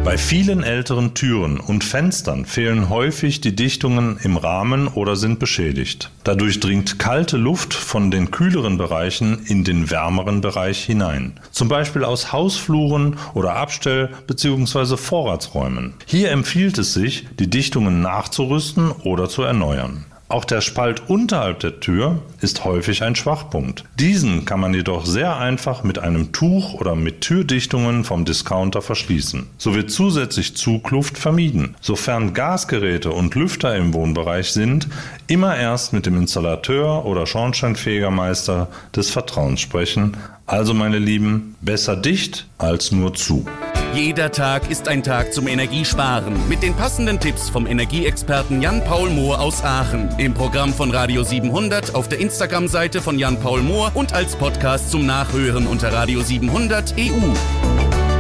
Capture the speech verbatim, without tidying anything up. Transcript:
Bei vielen älteren Türen und Fenstern fehlen häufig die Dichtungen im Rahmen oder sind beschädigt. Dadurch dringt kalte Luft von den kühleren Bereichen in den wärmeren Bereich hinein. Zum Beispiel aus Hausfluren oder Abstell- bzw. Vorratsräumen. Hier empfiehlt es sich, die Dichtungen nachzurüsten oder zu erneuern. Auch der Spalt unterhalb der Tür ist häufig ein Schwachpunkt. Diesen kann man jedoch sehr einfach mit einem Tuch oder mit Türdichtungen vom Discounter verschließen. So wird zusätzlich Zugluft vermieden. Sofern Gasgeräte und Lüfter im Wohnbereich sind, immer erst mit dem Installateur oder Schornsteinfegermeister des Vertrauens sprechen. Also meine Lieben, besser dicht als nur zu. Jeder Tag ist ein Tag zum Energiesparen. Mit den passenden Tipps vom Energieexperten Jan-Paul Mohr aus Aachen. Im Programm von Radio siebenhundert, auf der Instagram-Seite von Jan-Paul Mohr und als Podcast zum Nachhören unter Radio siebenhundert E U.